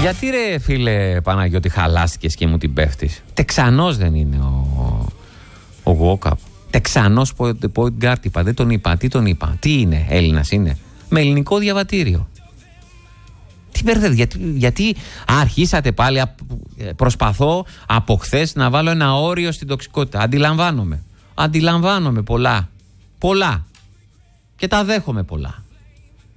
Γιατί ρε φίλε Παναγιώτη χαλάστηκες και μου την πέφτεις? Τεξανός δεν είναι ο Γουόκαπ? Τεξανός point guard είπα, δεν τον είπα. Τι τον είπα? Τι είναι, Έλληνας είναι? Με ελληνικό διαβατήριο. Τι μπερδεύει, γιατί αρχίσατε πάλι? Προσπαθώ από χθες να βάλω ένα όριο στην τοξικότητα. Αντιλαμβάνομαι πολλά. Και τα δέχομαι πολλά.